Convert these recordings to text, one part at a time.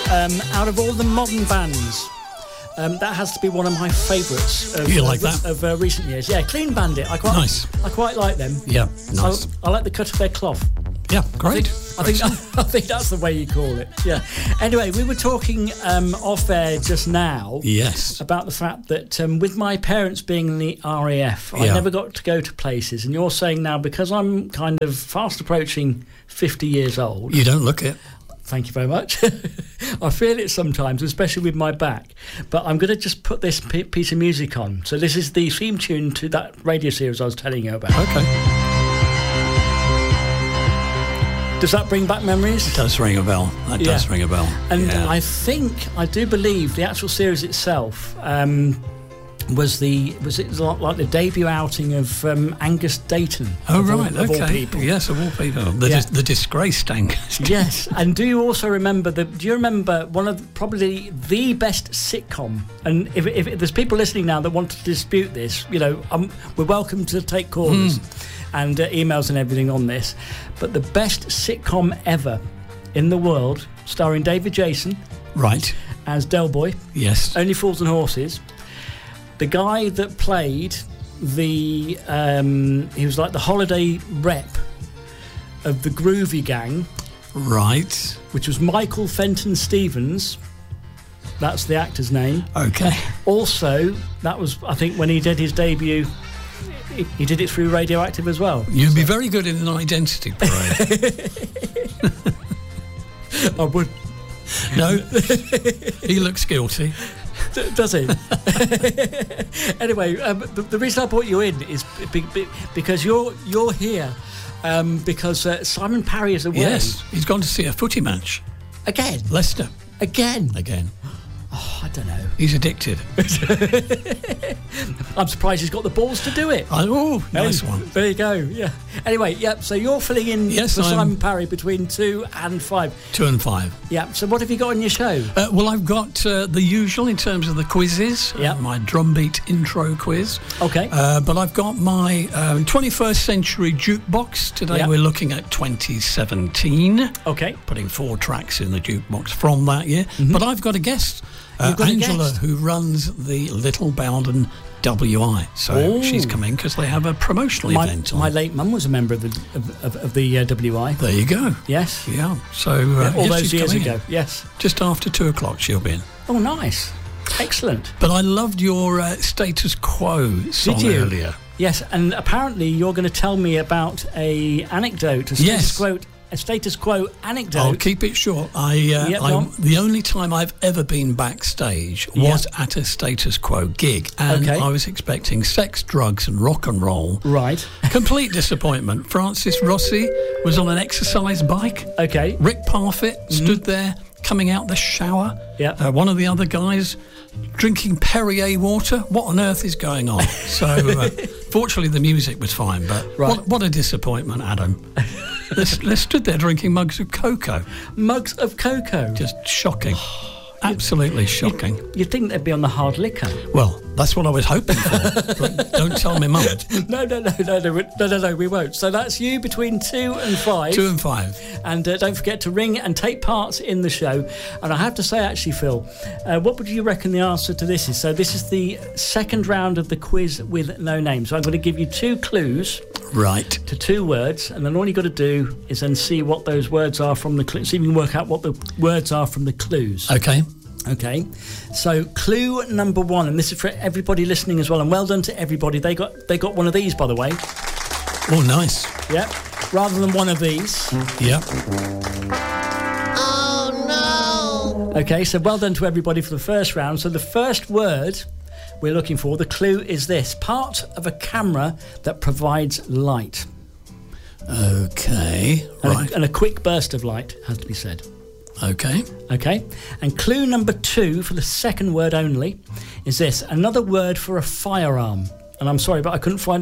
Out of all the modern bands, that has to be one of my favourites of recent years. Yeah, Clean Bandit. I quite like them. Yeah, nice. I like the cut of their cloth. Yeah, great. I think that's the way you call it. Yeah. Anyway, we were talking off air just now. Yes. About the fact that with my parents being in the RAF, I never got to go to places. And you're saying now, because I'm kind of fast approaching 50 years old. You don't look it. Thank you very much. I feel it sometimes, especially with my back. But I'm going to just put this piece of music on. So this is the theme tune to that radio series I was telling you about. Okay. Does that bring back memories? It does ring a bell. That does ring a bell. And I do believe the actual series itself was it like the debut outing of Angus Dayton? Oh, right, of all people. Yes, of all people. The disgraced Angus. Yes, and do you also remember one of probably the best sitcom? And if there's people listening now that want to dispute this, we're welcome to take calls and emails and everything on this. But the best sitcom ever in the world, starring David Jason, right, as Del Boy. Yes. Only Fools and Horses. The guy that played he was like the holiday rep of the Groovy Gang. Right. Which was Michael Fenton Stevens. That's the actor's name. Okay. Also, that was, I think, when he did his debut, he did it through Radioactive as well. You'd be very good in an identity parade. I would. No, he looks guilty. Does he? Anyway, the reason I brought you in is because you're here because Simon Parry is away. Yes, he's gone to see a footy match. Again? Leicester. Again? Oh, I don't know. He's addicted. I'm surprised he's got the balls to do it. Oh, nice one. There you go. Yeah. Anyway, so you're filling in for Simon Parry between 2 and 5. 2 and 5. Yeah. So what have you got on your show? Well, I've got the usual in terms of the quizzes. Yeah. My drumbeat intro quiz. Okay. But I've got my 21st century jukebox. Today we're looking at 2017. Okay. Putting 4 tracks in the jukebox from that year. Mm-hmm. But I've got a guest. Angela, who runs the Little Bowden WI. So she's coming because they have a promotional event on. My late mum was a member of the WI. There you go. Yes. Yeah. So all those years ago. Yes. Just after 2:00 she'll be in. Oh, nice. Excellent. But I loved your Status Quo song earlier. Yes, and apparently you're going to tell me about a status quo anecdote. I'll keep it short. The only time I've ever been backstage was at a Status Quo gig, and I was expecting sex, drugs and rock and roll. Right. Complete disappointment. Francis Rossi was on an exercise bike. Okay. Rick Parfitt stood there coming out the shower. Yeah. One of the other guys drinking Perrier water. What on earth is going on? So fortunately the music was fine, but what a disappointment, Adam. They stood there drinking mugs of cocoa. Mugs of cocoa? Just shocking. Absolutely shocking. You'd think they'd be on the hard liquor. Well, that's what I was hoping for. But don't tell me, Mum. No, we won't. So that's you between 2 and 5. 2 and 5. And don't forget to ring and take part in the show. And I have to say, actually, Phil, what would you reckon the answer to this is? So this is the second round of the quiz with no name. So I'm going to give you 2 clues. Right. To 2 words, and then all you got to do is then see what those words are from the clues. See if you can work out what the words are from the clues. Okay. So clue number 1, and this is for everybody listening as well. And well done to everybody. They got one of these, by the way. Oh, nice. Yeah. Rather than one of these. Yeah. Oh no. Okay. So well done to everybody for the first round. So the first word we're looking for, the clue is this: part of a camera that provides light. Okay, right. And a quick burst of light, has to be said. Okay. And clue number 2 for the second word only is this: another word for a firearm. And I'm sorry, but I couldn't find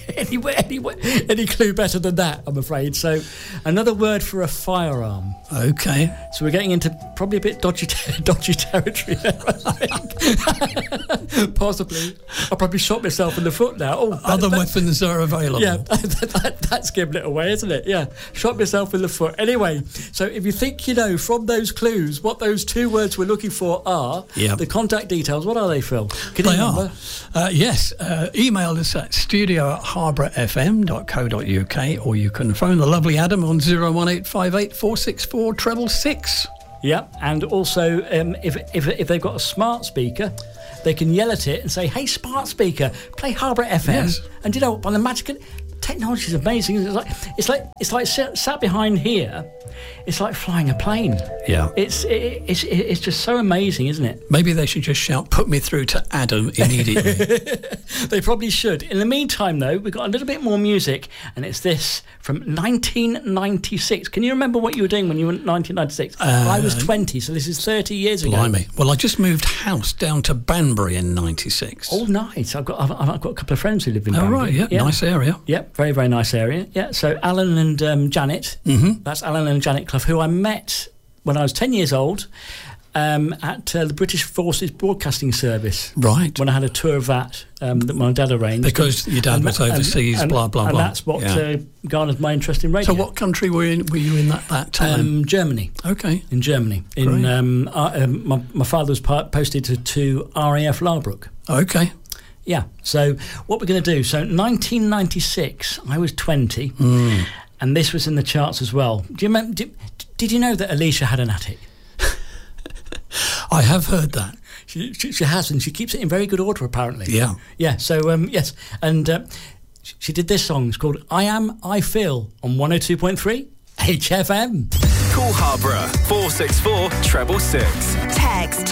any clue better than that, I'm afraid. So, another word for a firearm. Okay. So we're getting into probably a bit dodgy territory there, I think. Possibly. I probably shot myself in the foot now. Other weapons are available. Yeah, that's giving it away, isn't it? Yeah, shot myself in the foot. Anyway, so if you think you know from those clues what those two words we're looking for are, the contact details, what are they, Phil? Can you remember? Yes. Email us at studio@harbourfm.co.uk, or you can phone the lovely Adam on 01858 464 666. Yeah, and also if they've got a smart speaker, they can yell at it and say, "Hey, smart speaker, play Harbour FM." Yes. And you know, by the magic of technology is amazing. It's like sat behind here. It's like flying a plane. Yeah. It's just so amazing, isn't it? Maybe they should just shout, "Put me through to Adam" immediately. They probably should. In the meantime, though, we've got a little bit more music, and it's this from 1996. Can you remember what you were doing when you were in 1996? I was 20, so this is 30 years ago. Blimey. Well, I just moved house down to Banbury in 96. Oh, nice. I've got a couple of friends who live in Banbury. Oh, right, yeah. Nice area. Yep, very, very nice area. Yeah, so Alan and Janet, that's Alan and Janet Clough, who I met when I was 10 years old at the British Forces Broadcasting Service. Right. When I had a tour of that my dad arranged. Because your dad was overseas, blah, blah, blah. And that's what garnered my interest in radio. So what country were you in that time? Germany. Okay. In Germany. My father was posted to RAF Larbrook. Okay. Yeah. So what we're going to do, so 1996, I was 20, and this was in the charts as well. Do you remember? Did you know that Alicia had an attic? I have heard that. She has, and she keeps it in very good order, apparently. Yeah. Yeah, so, yes. And she did this song. It's called I Feel on 102.3 HFM. Call Harborough 464 666. Text